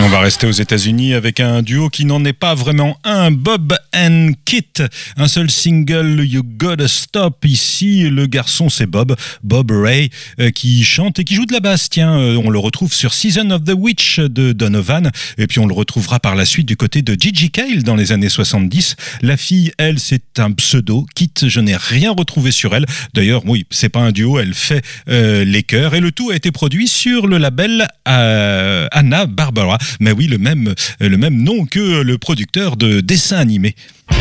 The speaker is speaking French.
On va rester aux États-Unis avec un duo qui n'en est pas vraiment un, Bob and Kit. Un seul single, You Gotta Stop. Ici, le garçon, c'est Bob Ray, qui chante et qui joue de la basse. Tiens, on le retrouve sur Season of the Witch de Donovan. Et puis, on le retrouvera par la suite du côté de Gigi Cale dans les années 70. La fille, elle, c'est un pseudo. Kit, je n'ai rien retrouvé sur elle. D'ailleurs, oui, c'est pas un duo, elle fait les chœurs. Et le tout a été produit sur le label Hanna-Barbera. Mais oui, le même nom que le producteur de dessins animés.